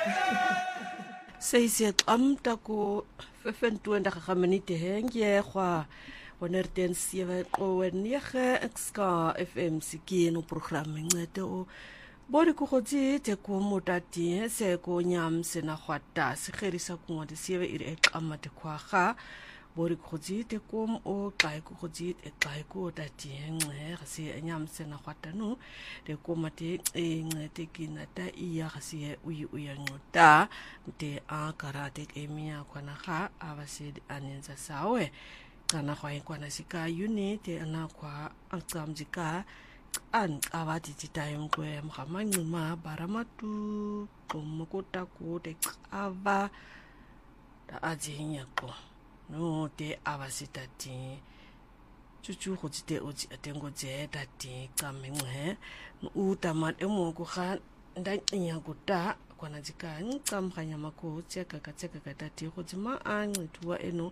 Seise amta ko fefentuenda gamenite hengie kwa wanneer 7 en 9 XK FM siki no programme ngete o bori ko khotsi te ko motati se ko nyam se na khwata se kherisa ko ngode 7 iri eqamate kwa ga bori ko khotsi te ko o kai ko khotsi e kai ko tati ngwe se nyam se na khwata no de ko mate e ngete kinata iya se uya ngota te a karate emia kwana ga abase anenza sawe kana kwa ikwana sika unit ana kwa aqamjika an abati time kwe mkhamangcima baramatu komokota ko te ava da ajinya ko no te abasitati chuchu khotite oji atengo je tati kamengwe utamat emoko kha ndaqinya kuta kwana jika nqamkhanya mako cheka tati khotsima anqitwa eno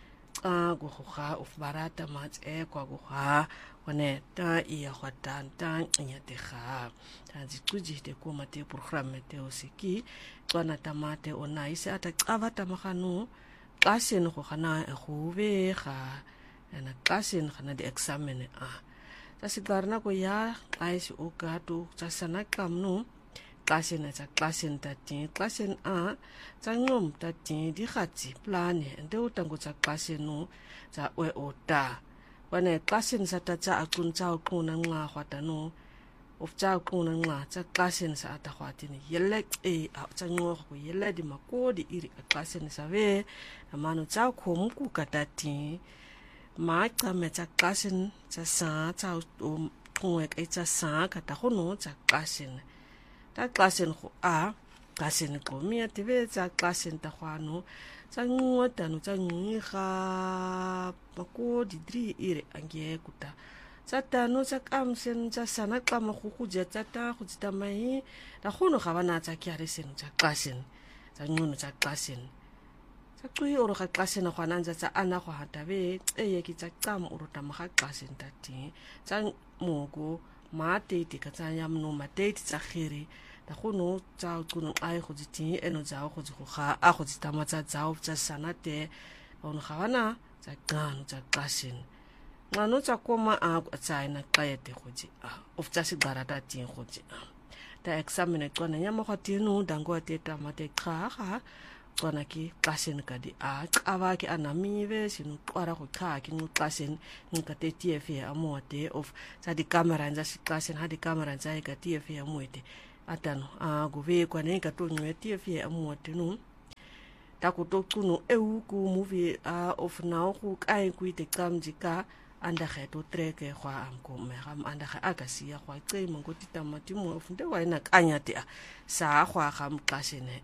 go kha of barata mat kwa go kha wane ta iya khwatan ta nya te kha ta jikuji te ko mate programme te osiki kwana tamate ona ise ata qava tamakhanu qasen go khana go be kha ana qasen khana de examine ta sigarna ko ya qaisi o ka to tsana kamnu klasen tati klasen a tsangom tati di khatsi plane ende utango tsa klasen no tsa we ota wane klasen sa ta tsa akun tsa ukuna nga khwata no of tsa ukuna nga tsa klasen sa ata khwati ni yelle tsa ngo ko yelle di makodi iri klasen sa ve amano tsa khomuku katati ma tsame tsa klasen tsa sa tsa o tongwe ka tsa sa kata khono tsa klasen ta klasen go klasen ko mia tebe tsa klasen ta khwano tsa ngota no tsa ngiga bako didri ire ange kuta tsa tano tsa kamsen tsa sana kama go go je tsa ta go tsita mai ta khono ga bana tsa kyare sen tsa klasen tsa ngono tsa klasen tsa tsui oro ga klasen khwana tsa ana go hata be eye ki tsa tsama oro ta maga klasen tati tsa mogo mate ka tsa yam no mate tsa khiri ta khono tsa kuno ai go ditsi eno tsa go ga a go tsitama tsa tsa sanate ono khawana tsa qano tsa klasen ngano tsa koma a tsa ina qaete go ji of tsa sigarata tin go ji ta examine tsona nyama go tino dango ateta mate kha tsona ki klasen ka di aba ki anamive sinu twara go kha ki no klasen nka te tf ya amote of tsa di camera nza si klasen ha di camera nza ka tf ya moite atano go ve kwa ne ka to nwe tf ya amote no ta ko to kuno ku movie of now go kai ku te kamjika anda ga to treke kwa anko me gam anda ga akasia kwa tse mo go titamati mo of nde wa ina kanya te sa kwa ga mkasene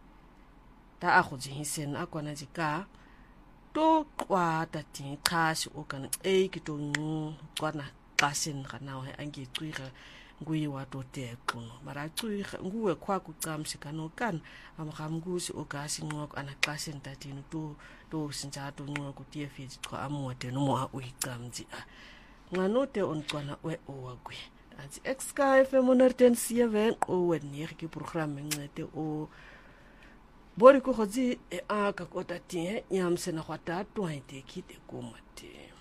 ta go jihisen akwana jika to kwa tati khashi o kana ki to ngu kwana kasen kana wa angi tswira ngui wa to te kuno mara tswira nguwe kwa ku tsamsika no kan amgamgusi o kasi ngok ana kasen tati no to sinja to ngok ku tie fi ko amote no mo a uitamji nganote on kwana we o wagwe anti XK FM 107 o wenir ki programme ngete o bori ko khozi ka kota tie yam se na khwata to haite ki te komate